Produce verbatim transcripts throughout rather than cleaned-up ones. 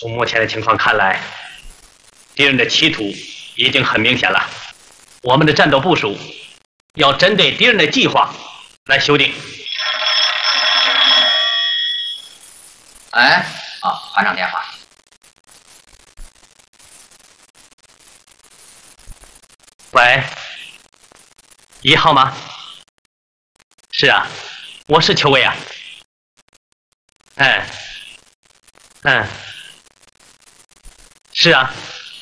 从目前的情况看来，敌人的企图已经很明显了。我们的战斗部署要针对敌人的计划来修订。 哎，好，团长电话。 喂，一号吗？是啊，我是邱伟啊。嗯，嗯，是啊。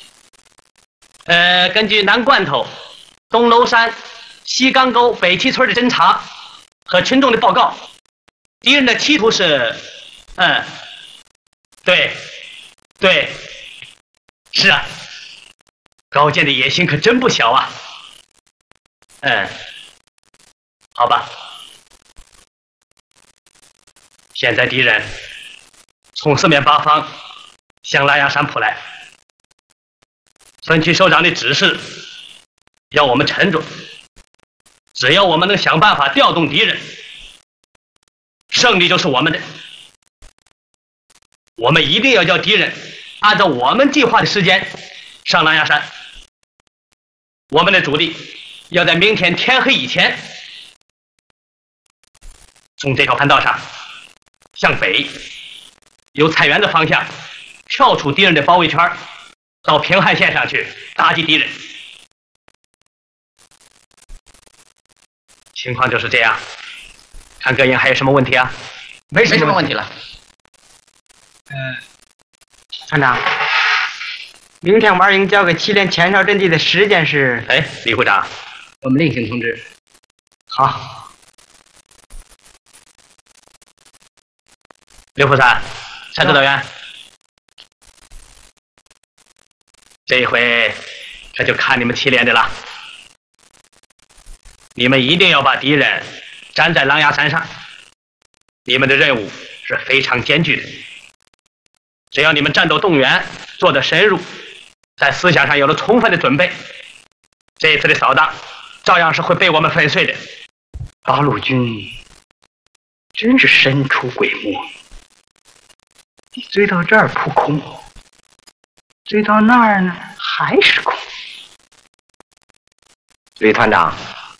呃，根据南罐头、东楼山、西岗沟、北七村的侦查和群众的报告，敌人的企图是，嗯，对，对，是啊，高见的野心可真不小啊。嗯，好吧。现在敌人从四面八方向拉雅山扑来，分区首长的指示要我们沉着，只要我们能想办法调动敌人，胜利就是我们的。我们一定要叫敌人按照我们计划的时间上狼牙山。我们的主力要在明天天黑以前从这条盘道上向北，由菜园的方向跳出敌人的包围圈，到平汉线上去打击敌人。情况就是这样，看各营还有什么问题啊？ 没什么问题了。 嗯，团长，明天晚营交给祁连前哨阵地的时间是？ 哎，李会长， 我们另行通知。好。 刘副三，蔡指导员，这一回可就看你们祁连的了。你们一定要把敌人粘在狼牙山上，你们的任务是非常艰巨的。只要你们战斗动员做得深入，在思想上有了充分的准备，这一次的扫荡照样是会被我们粉碎的。 八路军真是神出鬼没，你追到这儿扑空，追到那儿呢还是空。 李团长，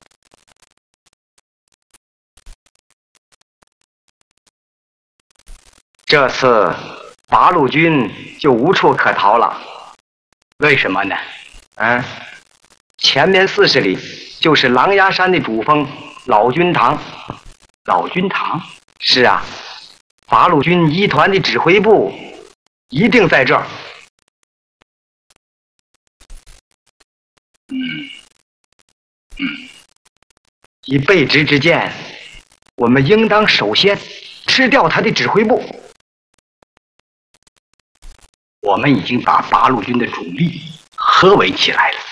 这次八路军就无处可逃了。 为什么呢？ 嗯，前面四十里就是狼牙山的主峰老君堂。 老君堂？ 是啊，八路军一团的指挥部一定在这儿。 嗯嗯， 以备职之见，我们应当首先吃掉他的指挥部。 我们已经把八路军的主力合围起来了。